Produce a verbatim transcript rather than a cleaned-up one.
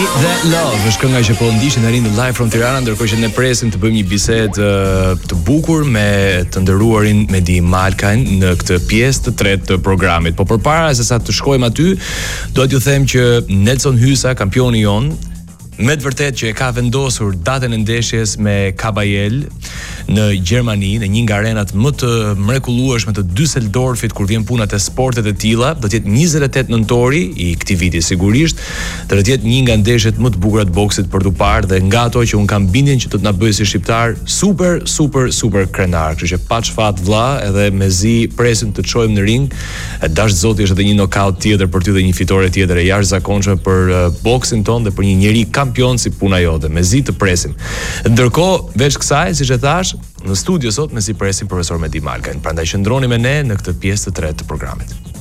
That Love është kënga që po ndiqet në ringin live from Tirana, ndërkohë që ne presim të bëjmë një bisedë të bukur me të nderuarin Medi Malkajn në këtë pjesë të tretë të programit. Po përpara se sa të shkojmë aty, do t'ju them që Nelson Hysa, kampioni jon, me të vërtet që e ka vendosur datën e ndeshjes me Kabajel në Gjermani, në një nga arenat më të mrekullueshme të Düsseldorfit kur vjen puna te sportet e tilla. Do të jetë njëzet e tetë nëntori i këtij viti sigurisht, do të jetë një nga ndeshjet më të bukura të boksit për tu parë dhe nga ato që un kam bindjen që do të na bëjë si shqiptar super super super krenar. Kështu që pa çfat vlla, edhe mezi presim të çojmë në ring. Dash Zoti është edhe një knockout tjetër për ty dhe një fitore tjetër e jashtëzakonshme për uh, boksin ton dhe për një njeri kampion si puna jote. Mezi të presim. Ndërkohë, veç kësaj, siç e thash, në studio sot me si presim profesor Medi Malkajn. Prandaj qëndroni me ne në këtë pjesë të tretë të programit.